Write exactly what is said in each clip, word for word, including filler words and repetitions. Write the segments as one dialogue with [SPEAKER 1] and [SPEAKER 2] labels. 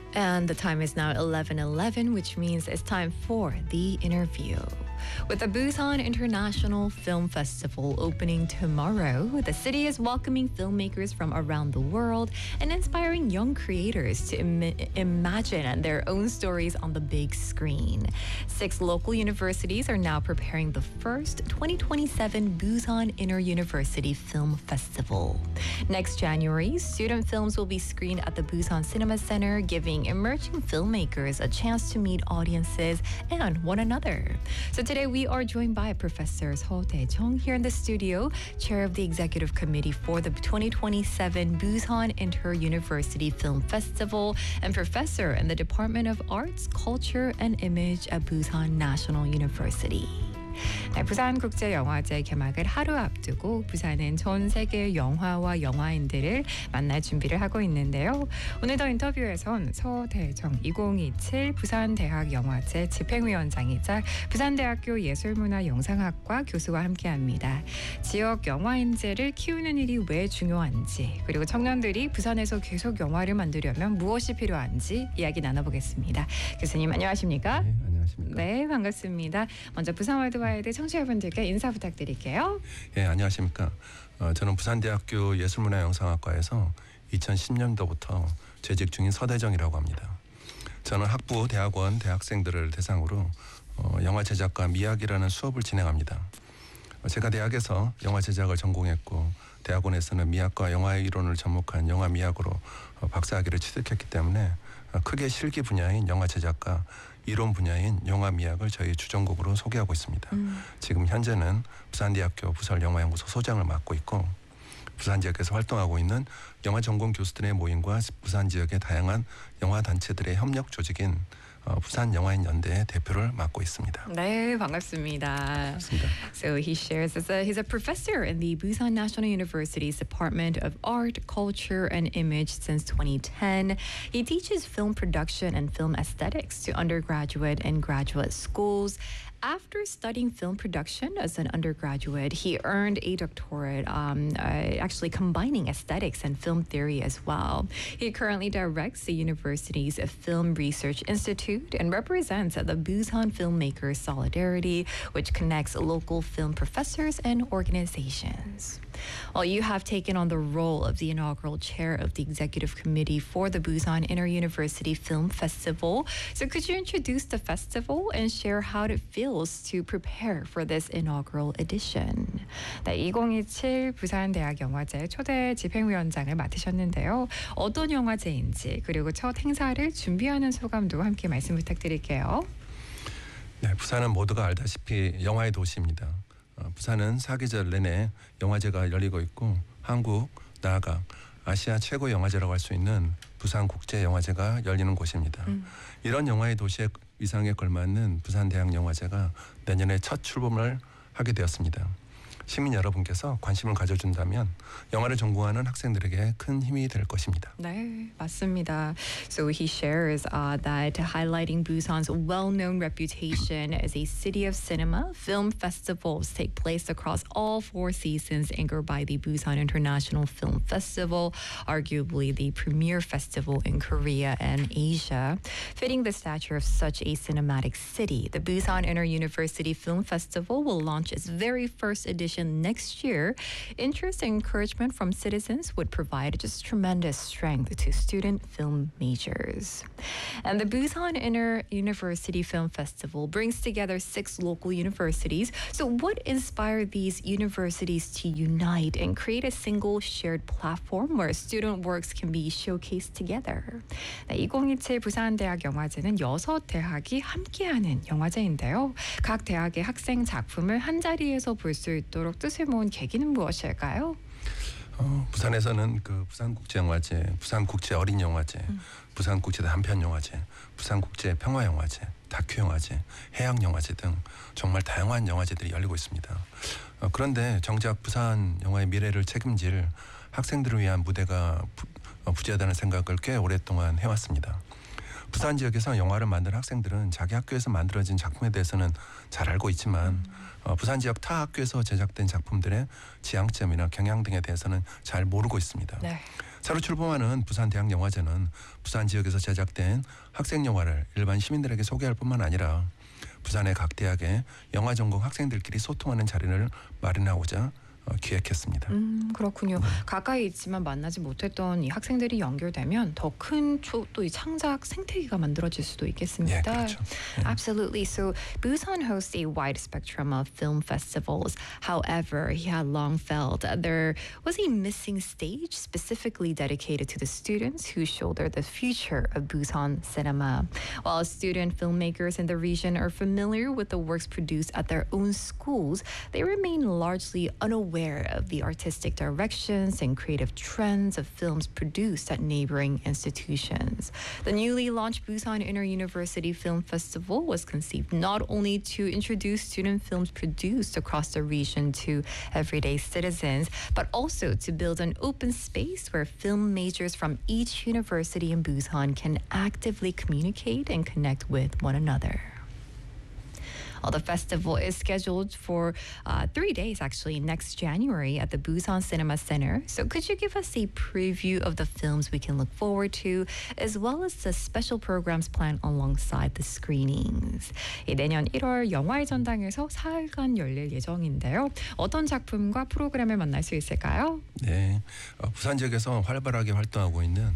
[SPEAKER 1] And the time is now eleven eleven, which means it's time for the interview. With the Busan International Film Festival opening tomorrow, the city is welcoming filmmakers from around the world and inspiring young creators to Im- imagine their own stories on the big screen. Six local universities are now preparing the first twenty twenty-seven Busan Inter-University Film Festival. Next January, student films will be screened at the Busan Cinema Center, giving emerging filmmakers a chance to meet audiences and one another. So today we are joined by Professor Seo Tae-jung here in the studio, chair of the executive committee for the twenty twenty-seven Busan Inter-University Film Festival and professor in the Department of Arts, Culture and Image at Busan National University.
[SPEAKER 2] 네, 부산국제영화제 개막을 하루 앞두고 부산은 전 세계 영화와 영화인들을 만날 준비를 하고 있는데요. 오늘도 인터뷰에선 서대정 이천이십칠 부산대학영화제 집행위원장이자 부산대학교 예술문화영상학과 교수와 함께합니다. 지역 영화인재를 키우는 일이 왜 중요한지, 그리고 청년들이 부산에서 계속 영화를 만들려면 무엇이 필요한지 이야기 나눠보겠습니다. 교수님 안녕하십니까?
[SPEAKER 3] 네, 안녕하십니까?
[SPEAKER 2] 네, 반갑습니다. 먼저 부산 월드와이드 청취자분들께 인사 부탁드릴게요.
[SPEAKER 3] 예, 안녕하십니까? 어, 저는 부산대학교 예술문화영상학과에서 이천십 년도부터 재직 중인 서대정이라고 합니다. 저는 학부, 대학원, 대학생들을 대상으로 어, 영화 제작과 미학이라는 수업을 진행합니다. 어, 제가 대학에서 영화 제작을 전공했고 대학원에서는 미학과 영화 이론을 접목한 영화 미학으로 어, 박사학위를 취득했기 때문에 어, 크게 실기 분야인 영화 제작과 이론 분야인 영화 미학을 저희 주전공으로 소개하고 있습니다. 음. 지금 현재는 부산대학교 부설영화연구소 소장을 맡고 있고 부산 지역에서 활동하고 있는 영화 전공 교수들의 모임과 부산 지역의 다양한 영화 단체들의 협력 조직인 어, 부산 영화인 연대의 대표를 맡고 있습니다.
[SPEAKER 2] 네, 반갑습니다.
[SPEAKER 3] 반갑습니다.
[SPEAKER 2] So he shares as a, he's a professor in the Busan National University's Department of Art, Culture and Image since twenty ten. He teaches film production and film aesthetics to undergraduate and graduate schools. After studying film production as an undergraduate, he earned a doctorate, um, uh, actually combining aesthetics and film theory as well. He currently directs the university's Film Research Institute and represents the Busan Filmmakers Solidarity, which connects local film professors and organizations. Well, you have taken on the role of the inaugural chair of the executive committee for the Busan Inter-University Film Festival. So could you introduce the festival and share how it feels to prepare for this inaugural edition?
[SPEAKER 1] 네, 이천이십칠 부산대학영화제 초대 집행위원장을 맡으셨는데요. 어떤 영화제인지 그리고 첫 행사를 준비하는 소감도 함께 말씀 부탁드릴게요.
[SPEAKER 3] 네, 부산은 모두가 알다시피 영화의 도시입니다. 어, 부산은 사계절 내내 영화제가 열리고 있고 한국, 나아가 아시아 최고 영화제라고 할 수 있는 부산국제영화제가 열리는 곳입니다. 음. 이런 영화의 도시의 위상에 걸맞는 부산대학영화제가 내년에 첫 출범을 하게 되었습니다. 시민 여러분께서 관심을 가져준다면 영화를 전공하는 학생들에게 큰 힘이 될 것입니다.
[SPEAKER 1] 네, 맞습니다. So he shares uh, that highlighting Busan's well-known reputation as a city of cinema, film festivals take place across all four seasons anchored by the Busan International Film Festival, arguably the premier festival in Korea and Asia. Fitting the stature of such a cinematic city, the Busan Inter-University Film Festival will launch its very first edition next year. Interest and encouragement from citizens would provide just tremendous strength to student film majors. And the Busan Inter-University Film Festival brings together six local universities. So what inspired these universities to unite and create a single shared platform where student works can be showcased together?
[SPEAKER 2] 네, 이천이십칠 부산대학영화제는 여섯 대학이 함께하는 영화제인데요. 각 대학의 학생 작품을 한 자리에서 볼 수 있도록 뜻을 모은 계기는 무엇일까요?
[SPEAKER 3] 어, 부산에서는 그 부산국제영화제, 부산국제어린영화제, 음. 부산국제 단편영화제, 부산국제 평화영화제, 다큐영화제, 해양영화제 등 정말 다양한 영화제들이 열리고 있습니다. 어, 그런데 정작 부산 영화의 미래를 책임질 학생들을 위한 무대가 부, 어, 부재하다는 생각을 꽤 오랫동안 해왔습니다. 부산 지역에서 영화를 만든 학생들은 자기 학교에서 만들어진 작품에 대해서는 잘 알고 있지만 음. 어, 부산 지역 타 학교에서 제작된 작품들의 지향점이나 경향 등에 대해서는 잘 모르고 있습니다. 네. 새로 출범하는 부산대학영화제는 부산 지역에서 제작된 학생 영화를 일반 시민들에게 소개할 뿐만 아니라 부산의 각 대학의 영화 전공 학생들끼리 소통하는 자리를 마련하고자 어, 기획했습니다.
[SPEAKER 2] 음, 그렇군요. 네. 가까이 있지만 만나지 못했던 이 학생들이 연결되면 더 큰 또 이 창작 생태계가 만들어질 수도 있겠습니다.
[SPEAKER 3] 예, 그렇죠. 예.
[SPEAKER 2] Absolutely. So Busan hosts a wide spectrum of film festivals. However, he had long felt there was a missing stage specifically dedicated to the students who shoulder the future of Busan cinema. While student filmmakers in the region are familiar with the works produced at their own schools, they remain largely unaware aware of the artistic directions and creative trends of films produced at neighboring institutions. The newly launched Busan Inter-University Film Festival was conceived not only to introduce student films produced across the region to everyday citizens, but also to build an open space where film majors from each university in Busan can actively communicate and connect with one another. Well, the festival is scheduled for uh, three days, actually, next January at the Busan Cinema Center. So could you give us a preview of the films we can look forward to, as well as the special programs planned alongside the screenings? 예, 내년 일월 영화의 전당에서 사흘간 열릴 예정인데요. 어떤 작품과 프로그램을 만날 수 있을까요?
[SPEAKER 3] 네, 어, 부산 지역에서 활발하게 활동하고 있는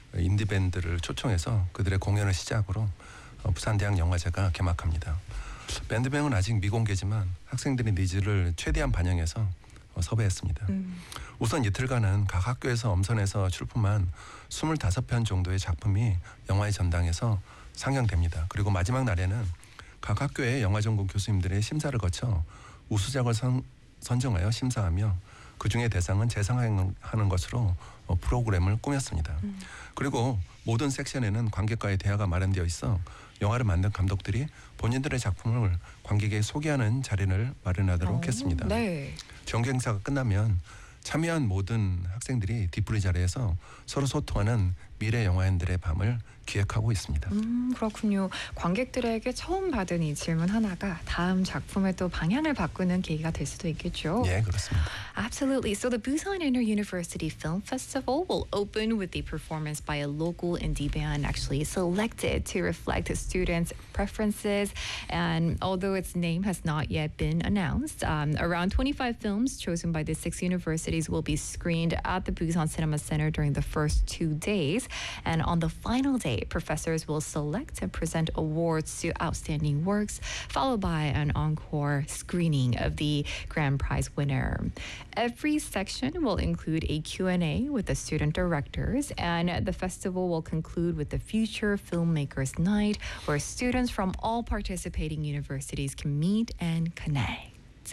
[SPEAKER 3] 인디밴드를 초청해서 그들의 공연을 시작으로 어, 부산대학 영화제가 개막합니다. 밴드명은 아직 미공개지만 학생들의 니즈를 최대한 반영해서 어, 섭외했습니다. 음. 우선 이틀간은 각 학교에서 엄선해서 출품한 스물다섯 편 정도의 작품이 영화의 전당에서 상영됩니다. 그리고 마지막 날에는 각 학교의 영화 전공 교수님들의 심사를 거쳐 우수작을 선, 선정하여 심사하며 그중에 대상은 재상하는 것으로 어, 프로그램을 꾸몄습니다. 음. 그리고 모든 섹션에는 관객과의 대화가 마련되어 있어 영화를 만든 감독들이 본인들의 작품을 관객에게 소개하는 자리를 마련하도록 오, 했습니다.
[SPEAKER 2] 네.
[SPEAKER 3] 정기 행사가 끝나면 참여한 모든 학생들이 뒤풀이 자리에서 서로 소통하는 미래 영화인들의 밤을 기획하고 있습니다.
[SPEAKER 2] 음, 그렇군요. 관객들에게 처음 받은 이 질문 하나가 다음 작품의 또 방향을 바꾸는 계기가 될 수도 있겠죠.
[SPEAKER 3] 예, 그렇습니다.
[SPEAKER 2] Absolutely. So the Busan Inter-University Film Festival will open with a performance by a local indie band actually selected to reflect students' preferences. And although its name has not yet been announced, um, around twenty-five films chosen by the six universities will be screened at the Busan Cinema Center during the first two days. And on the final day, professors will select and present awards to outstanding works, followed by an encore screening of the grand prize winner. Every section will include a Q and A with the student directors, and the festival will conclude with the Future Filmmakers Night, where students from all participating universities can meet and connect.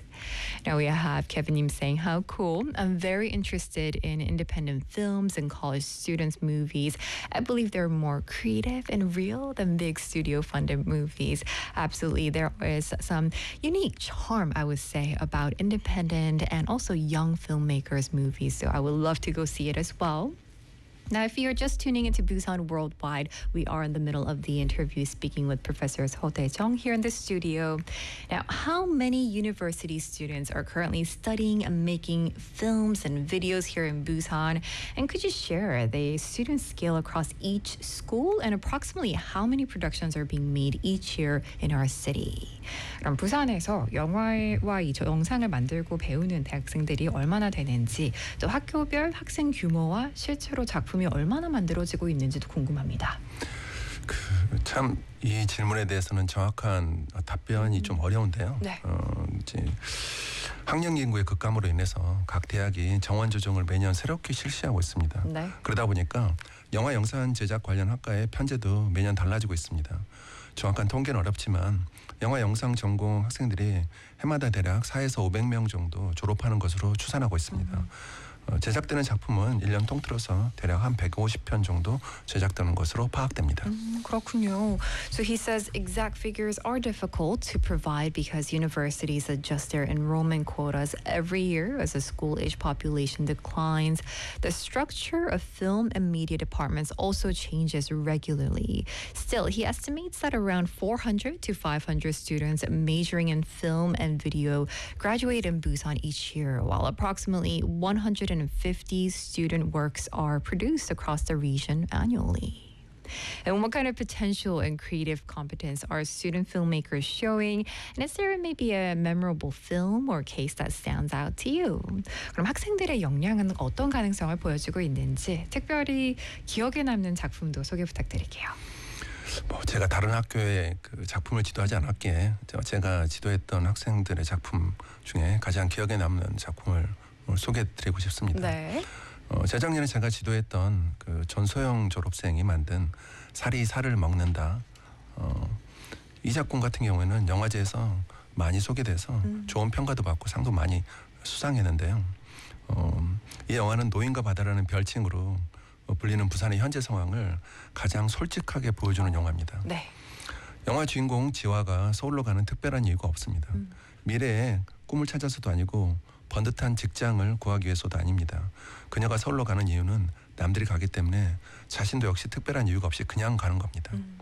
[SPEAKER 2] Now we have Kevin Yim saying, how cool. I'm very interested in independent films and college students' movies. I believe they're more creative and real than big studio-funded movies. Absolutely, there is some unique charm, I would say, about independent and also young filmmakers' movies. So I would love to go see it as well. Now, if you're just tuning into Busan Worldwide, we are in the middle of the interview speaking with Professors Ho Tae-jung here in the studio. Now, how many university students are currently studying and making films and videos here in Busan? And could you share the student scale across each school and approximately how many productions are being made each year in our city? 그럼 부산에서 영화와 이 영상을 만들고 배우는 대학생들이 얼마나 되는지, 또 학교별 학생 규모와 실제로 작품이 얼마나 만들어지고 있는지도 궁금합니다.
[SPEAKER 3] 그 참 이 질문에 대해서는 정확한 답변이 좀 어려운데요.
[SPEAKER 2] 네.
[SPEAKER 3] 어, 이제 학령 인구의 급감으로 인해서 각 대학이 정원 조정을 매년 새롭게 실시하고 있습니다.
[SPEAKER 2] 네.
[SPEAKER 3] 그러다 보니까 영화 영상 제작 관련 학과의 편제도 매년 달라지고 있습니다. 정확한 통계는 어렵지만 영화 영상 전공 학생들이 해마다 대략 사에서 오백 명 정도 졸업하는 것으로 추산하고 있습니다. 음. 어, 제작되는 작품은 일 년 통틀어서 대략 한 백오십 편 정도 제작되는 것으로 파악됩니다.
[SPEAKER 2] 음, 그렇군요. So he says exact figures are difficult to provide because universities adjust their enrollment quotas every year as the school-age population declines. The structure of film and media departments also changes regularly. Still, he estimates that around four hundred to five hundred students majoring in film and video graduate in Busan each year, while approximately one hundred fifty student works are produced across the region annually. And what kind of potential and creative competence are student filmmakers showing? And is there maybe a memorable film or case that stands out to you? 그럼 학생들의 역량은 어떤 가능성을 보여주고 있는지 특별히 기억에 남는 작품도 소개 부탁드릴게요.
[SPEAKER 3] 뭐 제가 다른 학교에 그 작품을 지도하지 않았기에 제가 지도했던 학생들의 작품 중에 가장 기억에 남는 작품을 오늘 소개해드리고 싶습니다.
[SPEAKER 2] 네.
[SPEAKER 3] 어, 재작년에 제가 지도했던 그 전소영 졸업생이 만든 살이 살을 먹는다. 어, 이 작품 같은 경우에는 영화제에서 많이 소개돼서 음. 좋은 평가도 받고 상도 많이 수상했는데요. 어, 이 영화는 노인과 바다라는 별칭으로 불리는 부산의 현재 상황을 가장 솔직하게 보여주는 영화입니다.
[SPEAKER 2] 네.
[SPEAKER 3] 영화 주인공 지화가 서울로 가는 특별한 이유가 없습니다. 음. 미래에 꿈을 찾아서도 아니고 번듯한 직장을 구하기 위해서도 아닙니다. 그녀가 서울로 가는 이유는 남들이 가기 때문에 자신도 역시 특별한 이유가 없이 그냥 가는 겁니다. 음.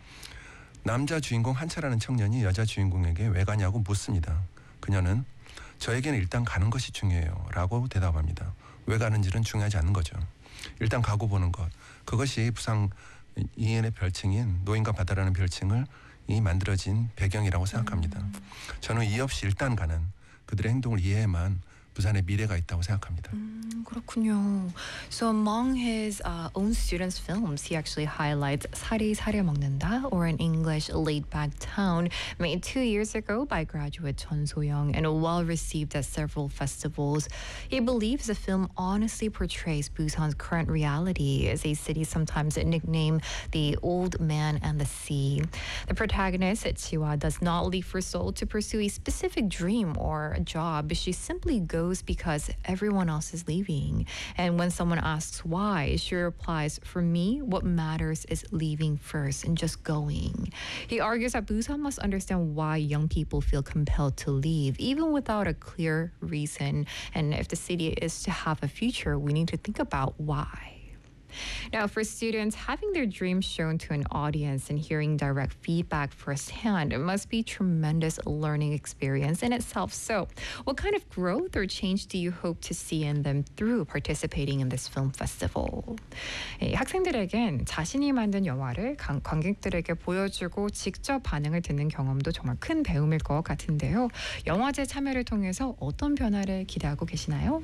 [SPEAKER 3] 남자 주인공 한차라는 청년이 여자 주인공에게 왜 가냐고 묻습니다. 그녀는 저에게는 일단 가는 것이 중요해요 라고 대답합니다. 왜 가는지는 중요하지 않는 거죠. 일단 가고 보는 것. 그것이 부상 이인의 별칭인 노인과 바다라는 별칭을 이 만들어진 배경이라고 생각합니다. 음. 저는 이의 없이 일단 가는 그들의 행동을 이해해만 부산의 미래가 있다고 생각합니다.
[SPEAKER 2] 음, 그렇군요. So among his uh, own students' films, he actually highlights 살이 살을 먹는다, or in English, Laid Back Town, made two years ago by graduate Chun So-young and well received at several festivals. He believes the film honestly portrays Busan's current reality as a city sometimes nicknamed the Old Man and the Sea. The protagonist, Chiwa, does not leave her soul to pursue a specific dream or a job. She simply goes because everyone else is leaving. And when someone asks why, she replies, for me, what matters is leaving first and just going. He argues that Busan must understand why young people feel compelled to leave, even without a clear reason. And if the city is to have a future, we need to think about why. Now, for students, having their dreams shown to an audience and hearing direct feedback firsthand, it must be tremendous learning experience in itself. So, what kind of growth or change do you hope to see in them through participating in this film festival? 예, 학생들에겐 자신이 만든 영화를 관, 관객들에게 보여주고 직접 반응을 듣는 경험도 정말 큰 배움일 것 같은데요. 영화제 참여를 통해서 어떤 변화를 기대하고 계시나요?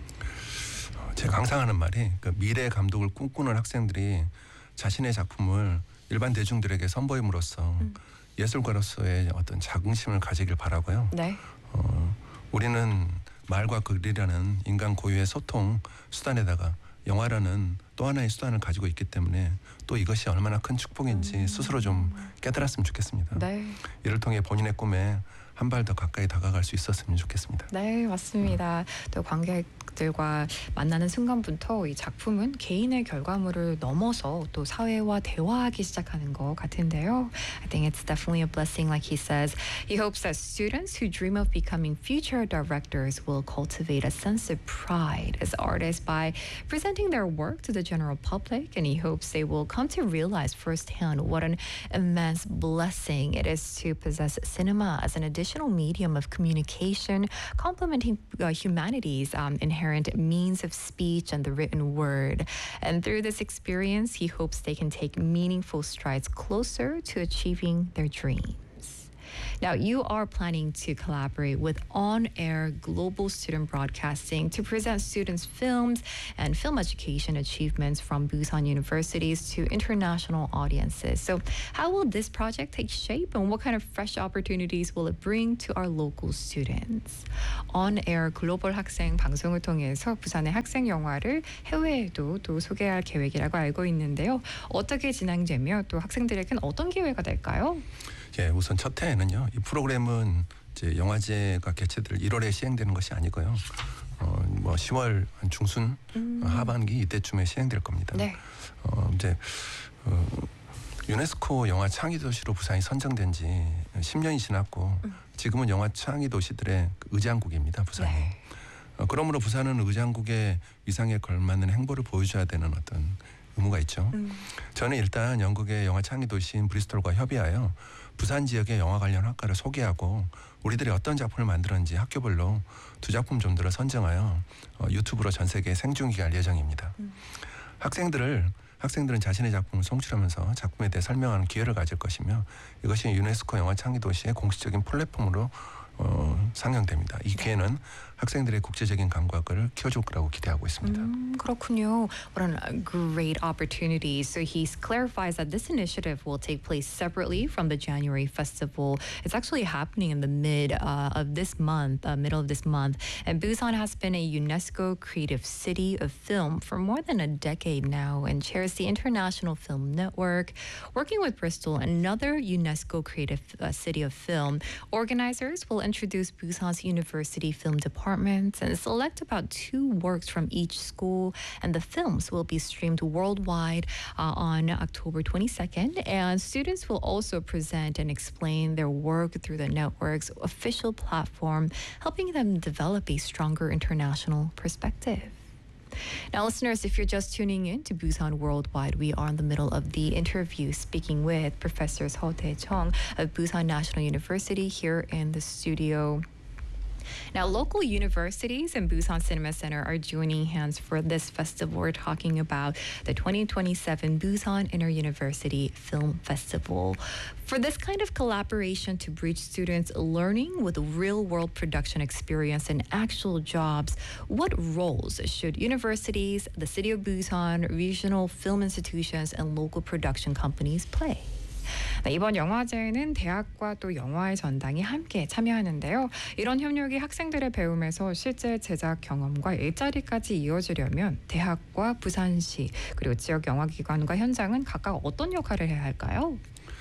[SPEAKER 3] 제가 항상 하는 말이 그 미래 감독을 꿈꾸는 학생들이 자신의 작품을 일반 대중들에게 선보임으로써 음. 예술가로서의 어떤 자긍심을 가지길 바라고요.
[SPEAKER 2] 네.
[SPEAKER 3] 어, 우리는 말과 글이라는 인간 고유의 소통 수단에다가 영화라는 또 하나의 수단을 가지고 있기 때문에 또 이것이 얼마나 큰 축복인지 음. 스스로 좀 깨달았으면 좋겠습니다.
[SPEAKER 2] 네.
[SPEAKER 3] 이를 통해 본인의 꿈에 한 발 더 가까이 다가갈 수 있었으면 좋겠습니다.
[SPEAKER 2] 네, 맞습니다. 음. 또 관객들과 만나는 순간부터 이 작품은 개인의 결과물을 넘어서 또 사회와 대화하기 시작하는 것 같은데요. I think it's definitely a blessing, like he says. He hopes that students who dream of becoming future directors will cultivate a sense of pride as artists by presenting their work to the general public, and he hopes they will come to realize firsthand what an immense blessing it is to possess cinema as an additional medium of communication, complementing uh, humanity's um, inherent means of speech and the written word. And through this experience, he hopes they can take meaningful strides closer to achieving their dreams. Now, you are planning to collaborate with On-Air Global Student Broadcasting to present students' films and film education achievements from Busan universities to international audiences. So how will this project take shape and what kind of fresh opportunities will it bring to our local students? On-Air 글로벌 학생 방송을 통해서 부산의 학생 영화를 해외에도 또 소개할 계획이라고 알고 있는데요. 어떻게 진행되며 또 학생들에게는 어떤 기회가 될까요?
[SPEAKER 3] 예, 우선 첫 해에는요. 이 프로그램은 이제 영화제가 개최될 일월에 시행되는 것이 아니고요. 어, 뭐 시월 한 중순 음. 하반기 이때쯤에 시행될 겁니다.
[SPEAKER 2] 네.
[SPEAKER 3] 어, 이제 어, 유네스코 영화 창의 도시로 부산이 선정된 지 십 년이 지났고 음. 지금은 영화 창의 도시들의 의장국입니다. 부산이. 네. 어, 그러므로 부산은 의장국의 위상에 걸맞는 행보를 보여줘야 되는 어떤 의무가 있죠.
[SPEAKER 2] 음.
[SPEAKER 3] 저는 일단 영국의 영화 창의 도시인 브리스톨과 협의하여 부산 지역의 영화 관련 학과를 소개하고 우리들이 어떤 작품을 만들었는지 학교별로 두 작품 정도를 선정하여 어, 유튜브로 전 세계에 생중계할 할 예정입니다. 음. 학생들을 학생들은 자신의 작품을 송출하면서 작품에 대해 설명하는 기회를 가질 것이며 이것이 유네스코 영화 창의 도시의 공식적인 플랫폼으로 어, 상영됩니다. 이 기회는 학생들의 국제적인 감각을 키워줄 거라고 기대하고 있습니다.
[SPEAKER 2] 음, 그렇군요. What a great opportunity. So he clarifies that this initiative will take place separately from the January festival. It's actually happening in the mid uh, of this month, uh, middle of this month. And Busan has been a UNESCO Creative City of Film for more than a decade now and chairs the International Film Network. Working with Bristol, another UNESCO Creative uh, City of Film, organizers will introduce Busan's University Film Department and select about two works from each school, and the films will be streamed worldwide uh, on October twenty-second, and students will also present and explain their work through the network's official platform, helping them develop a stronger international perspective. Now, listeners, if you're just tuning in to Busan Worldwide, we are in the middle of the interview speaking with Professor Seo Tae-chung of Busan National University here in the studio. Now, local universities and Busan Cinema Center are joining hands for this festival. We're talking about the twenty twenty-seven Busan Inter-University Film Festival. For this kind of collaboration to bridge students learning with real-world production experience and actual jobs, what roles should universities, the city of Busan, regional film institutions, and local production companies play?
[SPEAKER 1] 네, 이번 영화제에는 대학과 또 영화의 전당이 함께 참여하는데요. 이런 협력이 학생들의 배움에서 실제 제작 경험과 일자리까지 이어지려면 대학과 부산시 그리고 지역 영화기관과 현장은 각각 어떤 역할을 해야 할까요?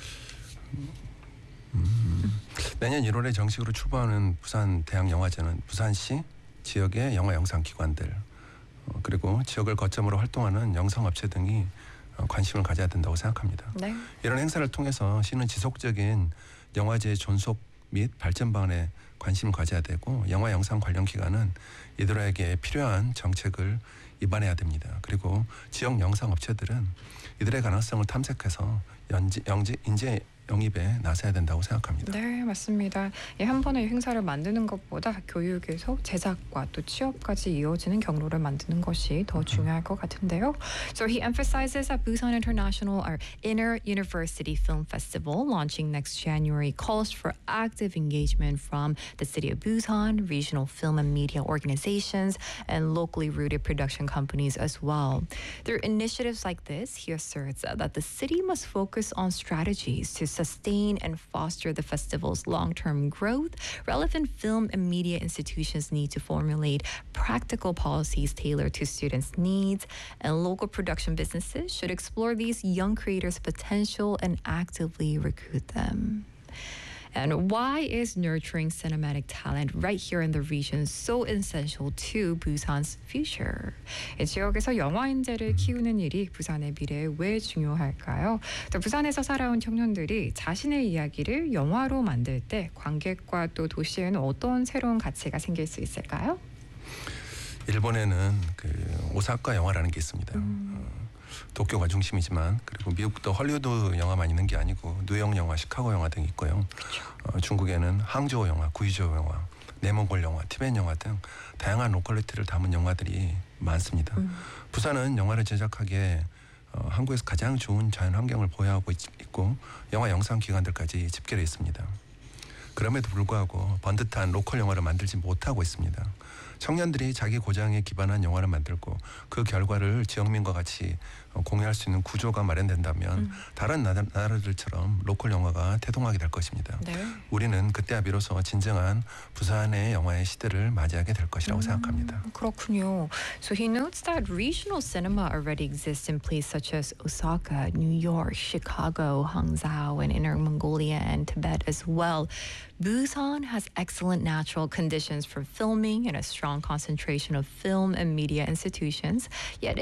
[SPEAKER 3] 음, 내년 일월에 정식으로 출범하는 부산 대학 영화제는 부산시 지역의 영화 영상 기관들 어, 그리고 지역을 거점으로 활동하는 영상업체 등이 관심을 가져야 된다고 생각합니다.
[SPEAKER 1] 네.
[SPEAKER 3] 이런 행사를 통해서 시는 지속적인 영화제의 존속 및 발전 방안에 관심을 가져야 되고 영화 영상 관련 기관은 이들에게 필요한 정책을 입안해야 됩니다. 그리고 지역 영상 업체들은 이들의 가능성을 탐색해서 연지, 영지, 인재 영입에 나서야 된다고 생각합니다.
[SPEAKER 1] 네, 맞습니다. 이 한 번의 행사를 만드는 것보다 교육에서 제작과 또 취업까지 이어지는 경로를 만드는 것이 더 중요할 것 같은데요. So he emphasizes that Busan International, our Inter-University Film Festival, launching next January, calls for active engagement from the city of Busan, regional film and media organizations, and locally rooted production companies as well. Through initiatives like this, he asserts that the city must focus on strategies to sustain and foster the festival's long-term growth. Relevant film and media institutions need to formulate practical policies tailored to students' needs, and local production businesses should explore these young creators' potential and actively recruit them. And why is nurturing cinematic talent right here in the region so essential to Busan's future? 이 지역에서 영화 인재를 키우는 일이 부산의 미래에 왜 중요할까요? 또 부산에서 살아온 청년들이 자신의 이야기를 영화로 만들 때 관객과 또 도시에는 어떤 새로운 가치가 생길 수 있을까요?
[SPEAKER 3] 일본에는 그 오사카 영화라는 게 있습니다.
[SPEAKER 1] 음.
[SPEAKER 3] 어, 도쿄가 중심이지만 그리고 미국도 헐리우드 영화만 있는 게 아니고 뉴욕 영화, 시카고 영화 등이 있고요. 어, 중국에는 항저우 영화, 구이저우 영화, 내몽골 영화, 티벳 영화 등 다양한 로컬리티를 담은 영화들이 많습니다. 음. 부산은 영화를 제작하기에 어, 한국에서 가장 좋은 자연 환경을 보유하고 있, 있고 영화 영상 기관들까지 집결해 있습니다. 그럼에도 불구하고 번듯한 로컬 영화를 만들지 못하고 있습니다. 청년들이 자기 고장에 기반한 영화를 만들고 그 결과를 지역민과 같이 공유할 수 있는 구조가 마련된다면 음. 다른 나라, 나라들처럼 로컬 영화가 태동하게 될 것입니다.
[SPEAKER 1] 네.
[SPEAKER 3] 우리는 그때야 비로소 진정한 부산의 영화의 시대를 맞이하게 될 것이라고
[SPEAKER 1] 음,
[SPEAKER 3] 생각합니다.
[SPEAKER 1] 그렇군요. So he notes that regional cinema already exists in places such as Osaka, New York, Chicago, Hangzhou, and Inner Mongolia and Tibet as well. Busan has excellent natural conditions for filming and a strong concentration of film and media institutions, yet